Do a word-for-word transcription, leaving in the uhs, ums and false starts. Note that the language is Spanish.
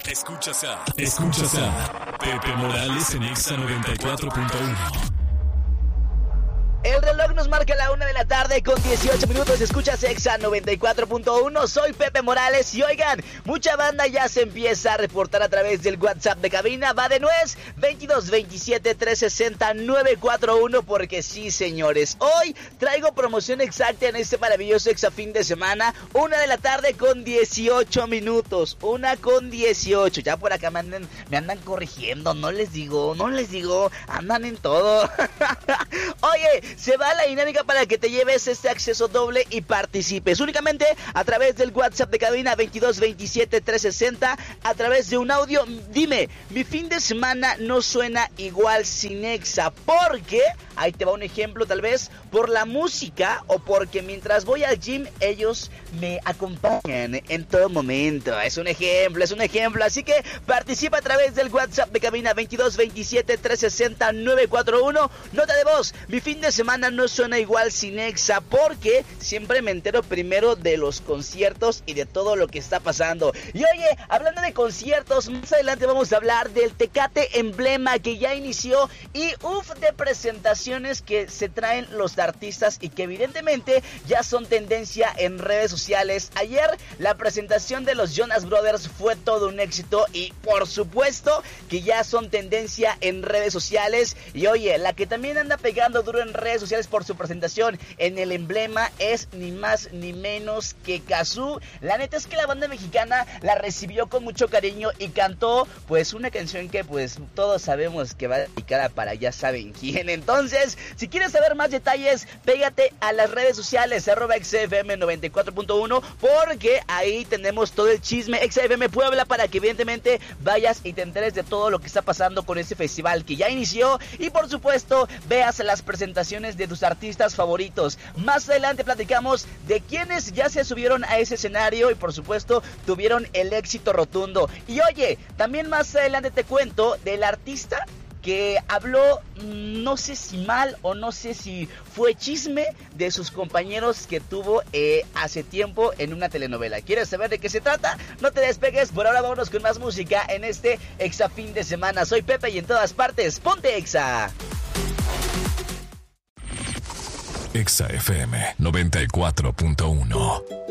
Escuchas a, escuchas a Pepe Morales en Exa noventa y cuatro punto uno. El reloj nos marca la una de la tarde con dieciocho minutos. Escuchas Exa noventa y cuatro punto uno. Soy Pepe Morales y oigan, mucha banda ya se empieza a reportar a través del WhatsApp de cabina. Va de nuez veintidós veintisiete trescientos sesenta novecientos cuarenta y uno. Porque sí, señores, hoy traigo promoción exacta en este maravilloso Exa fin de semana. Una de la tarde con dieciocho minutos. Una con dieciocho. Ya por acá me andan, me andan corrigiendo. No les digo, no les digo. Andan en todo. Oye, se va la dinámica para que te lleves este acceso doble y participes únicamente a través del WhatsApp de cabina veintidós veintisiete trescientos sesenta, a través de un audio. Dime, mi fin de semana no suena igual sin Exa. ¿Por qué? Ahí te va un ejemplo, tal vez por la música o porque mientras voy al gym ellos me acompañan en todo momento. Es un ejemplo, es un ejemplo. Así que participa a través del WhatsApp de cabina veintidós veintisiete trescientos sesenta novecientos cuarenta y uno. Nota de voz, mi fin de semana no suena igual sin Exa, porque siempre me entero primero de los conciertos y de todo lo que está pasando. Y oye, hablando de conciertos, más adelante vamos a hablar del Tecate Emblema que ya inició y uff de presentaciones que se traen los artistas y que evidentemente ya son tendencia en redes sociales. Ayer la presentación de los Jonas Brothers fue todo un éxito y por supuesto que ya son tendencia en redes sociales. Y oye, la que también anda pegando duro en redes sociales por su presentación en el Emblema es ni más ni menos que Cazzu. La neta es que la banda mexicana la recibió con mucho cariño y cantó pues una canción que pues todos sabemos que va dedicada para ya saben quién. Entonces, si quieres saber más detalles, pégate a las redes sociales arroba Exa F M noventa y cuatro punto uno, porque ahí tenemos todo el chisme Exa F M Puebla para que evidentemente vayas y te enteres de todo lo que está pasando con este festival que ya inició y por supuesto veas las presentaciones de tus artistas favoritos. Más adelante platicamos de quienes ya se subieron a ese escenario y por supuesto tuvieron el éxito rotundo. Y oye, también más adelante te cuento del artista que habló, no sé si mal o no sé si fue chisme de sus compañeros que tuvo eh, hace tiempo en una telenovela. ¿Quieres saber de qué se trata? No te despegues, por ahora vámonos con más música en este Exa fin de semana. Soy Pepe y en todas partes, ponte Exa. Exa F M noventa y cuatro punto uno.